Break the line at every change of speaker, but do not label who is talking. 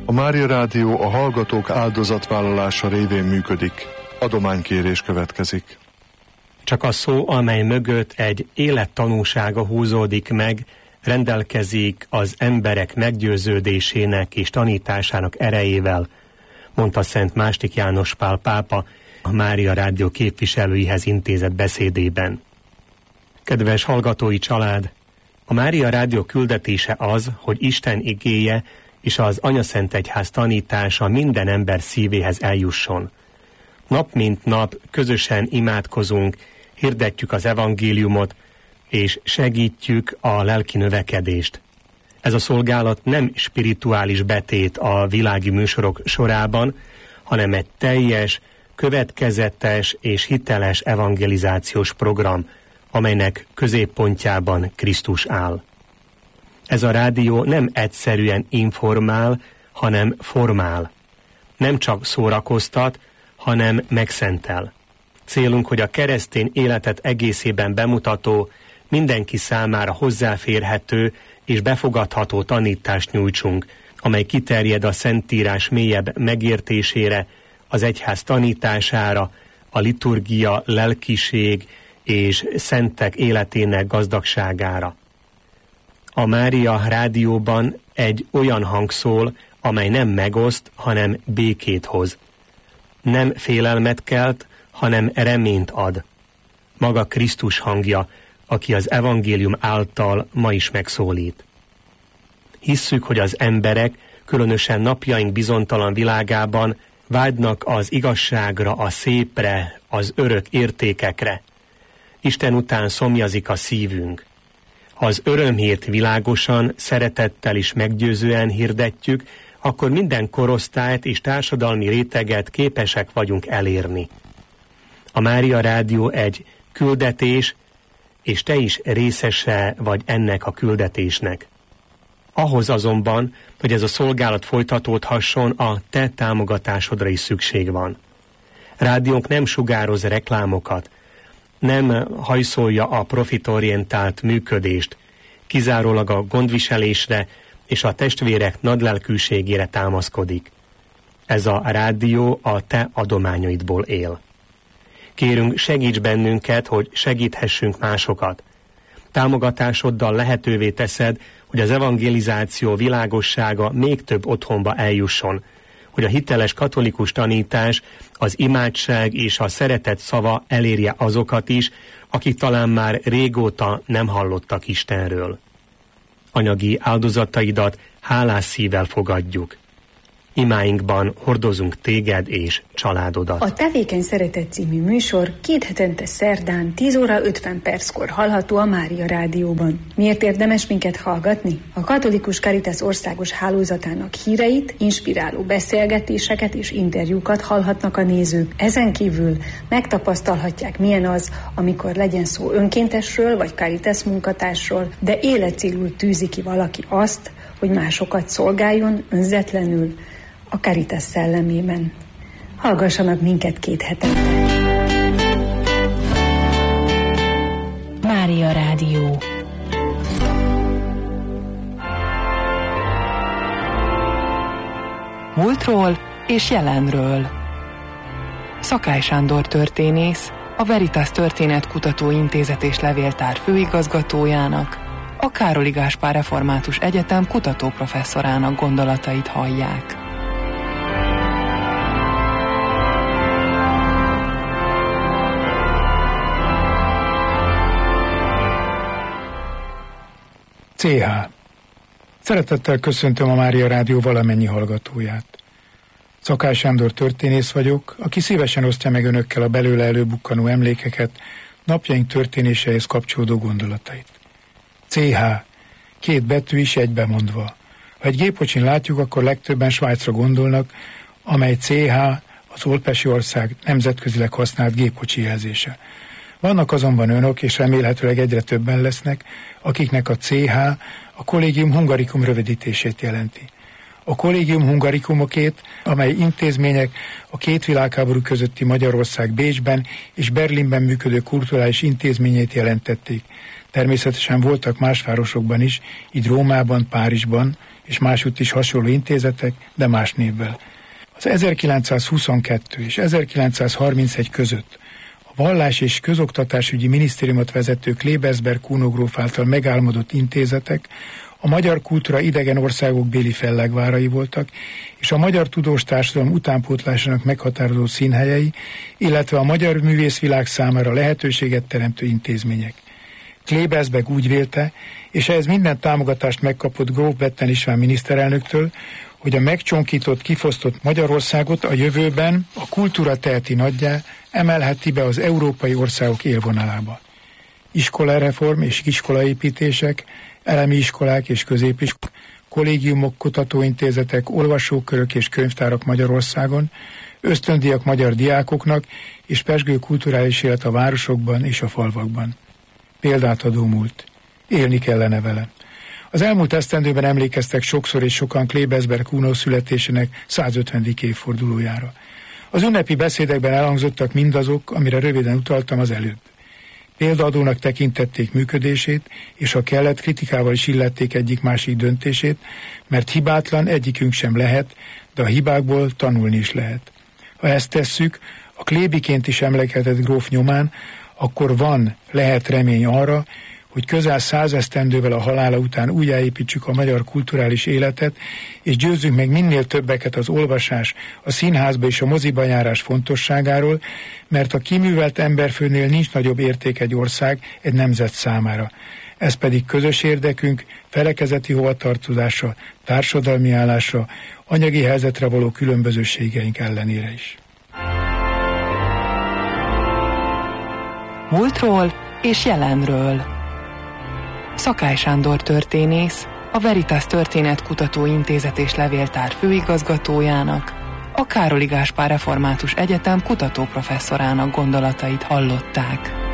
A Mária Rádió a hallgatók áldozatvállalása révén működik. Adománykérés következik.
Csak a szó, amely mögött egy élettanúsága húzódik meg, rendelkezik az emberek meggyőződésének és tanításának erejével, mondta Szent Mástik János Pál pápa a Mária Rádió képviselőihez intézett beszédében. Kedves hallgatói család! A Mária Rádió küldetése az, hogy Isten igéje és az Anyaszentegyház tanítása minden ember szívéhez eljusson. Nap mint nap közösen imádkozunk, hirdetjük az evangéliumot, és segítjük a lelki növekedést. Ez a szolgálat nem spirituális betét a világi műsorok sorában, hanem egy teljes, következetes és hiteles evangelizációs program, amelynek középpontjában Krisztus áll. Ez a rádió nem egyszerűen informál, hanem formál. Nem csak szórakoztat, hanem megszentel. Célunk, hogy a keresztény életet egészében bemutató, mindenki számára hozzáférhető és befogadható tanítást nyújtsunk, amely kiterjed a Szentírás mélyebb megértésére, az egyház tanítására, a liturgia, lelkiség és szentek életének gazdagságára. A Mária Rádióban egy olyan hang szól, amely nem megoszt, hanem békét hoz. Nem félelmet kelt, hanem reményt ad. Maga Krisztus hangja, aki az evangélium által ma is megszólít. Hisszük, hogy az emberek, különösen napjaink bizonytalan világában vágynak az igazságra, a szépre, az örök értékekre. Isten után szomjazik a szívünk. Ha az örömhírt világosan, szeretettel és meggyőzően hirdetjük, akkor minden korosztályt és társadalmi réteget képesek vagyunk elérni. A Mária Rádió egy küldetés, és te is részese vagy ennek a küldetésnek. Ahhoz azonban, hogy ez a szolgálat folytatódhasson, a te támogatásodra is szükség van. Rádiónk nem sugároz reklámokat, nem hajszolja a profitorientált működést, kizárólag a gondviselésre és a testvérek nagylelkűségére támaszkodik. Ez a rádió a te adományaidból él. Kérünk, segíts bennünket, hogy segíthessünk másokat. Támogatásoddal lehetővé teszed, hogy az evangelizáció világossága még több otthonba eljusson, hogy a hiteles katolikus tanítás, az imádság és a szeretet szava elérje azokat is, akik talán már régóta nem hallottak Istenről. Anyagi áldozataidat hálás szívvel fogadjuk. Imáinkban hordozunk téged és családodat.
A Tevékeny Szeretet című műsor 2 hetente szerdán 10 óra 50 perckor hallható a Mária Rádióban. Miért érdemes minket hallgatni? A Katolikus Caritas országos hálózatának híreit, inspiráló beszélgetéseket és interjúkat hallhatnak a nézők. Ezen kívül megtapasztalhatják, milyen az, amikor legyen szó önkéntesről vagy Caritas munkatársról, de életcélul tűzi ki valaki azt, hogy másokat szolgáljon önzetlenül, a Caritas szellemében. Hallgassanak minket 2 hetente.
Mária Rádió. Múltról és jelenről. Szakály Sándor történész, a Veritas Történetkutató Intézet és Levéltár főigazgatójának, a Károli Gáspár Református Egyetem kutatóprofesszorának gondolatait hallják.
CH. Szeretettel köszöntöm a Mária Rádió valamennyi hallgatóját. Szakály Sándor történész vagyok, aki szívesen osztja meg önökkel a belőle előbukkanó emlékeket, napjaink történéseihez kapcsolódó gondolatait. CH. 2 betű is egybemondva. Ha egy gépkocsin látjuk, akkor legtöbben Svájcra gondolnak, amely CH az Olpesi ország nemzetközileg használt gépkocsi jelzése. Vannak azonban önök, és remélhetőleg egyre többen lesznek, akiknek a CH a Collegium Hungaricum rövidítését jelenti. A Collegium Hungaricumokét, amely intézmények a 2 világháború közötti Magyarország Bécsben és Berlinben működő kulturális intézményét jelentették. Természetesen voltak más városokban is, így Rómában, Párizsban és másútt is hasonló intézetek, de más névvel. Az 1922 és 1931 között a Vallás- és Közoktatásügyi Minisztériumot vezető Klebersberg Kuno gróf által megálmodott intézetek a magyar kultúra idegen országok béli fellegvárai voltak, és a magyar tudós társadalom utánpótlásának meghatározó színhelyei, illetve a magyar művészvilág számára lehetőséget teremtő intézmények. Klebersberg úgy vélte, és ehhez minden támogatást megkapott gróf Betten István miniszterelnöktől, hogy a megcsonkított, kifosztott Magyarországot a jövőben a kultúra teheti nagyjá, emelheti be az európai országok élvonalába. Iskolareform és iskolaépítések, elemi iskolák és középiskolák, kollégiumok, kutatóintézetek, olvasókörök és könyvtárak Magyarországon, ösztöndíjak magyar diákoknak és pezsgő kulturális élet a városokban és a falvakban. Példát adó múlt. Élni kellene vele. Az elmúlt esztendőben emlékeztek sokszor és sokan Klebersberg Kuno születésének 150. évfordulójára. Az ünnepi beszédekben elhangzottak mindazok, amire röviden utaltam az előbb. Példaadónak tekintették működését, és ha kellett, kritikával is illették egyik-másik döntését, mert hibátlan egyikünk sem lehet, de a hibákból tanulni is lehet. Ha ezt tesszük, a Klébiként is emlegetett gróf nyomán, akkor lehet remény arra, hogy közel 100 esztendővel a halála után újjáépítsük a magyar kulturális életet, és győzzünk meg minél többeket az olvasás, a színházba és a moziba járás fontosságáról, mert a kiművelt emberfőnél nincs nagyobb érték egy ország, egy nemzet számára. Ez pedig közös érdekünk, felekezeti hovatartozása, társadalmi állásra, anyagi helyzetre való különbözőségeink ellenére is.
Múltról és jelenről. Szakály Sándor történész, a Veritas Történetkutató Intézet és Levéltár főigazgatójának, a Károli Gáspár Református Egyetem kutatóprofesszorának gondolatait hallották.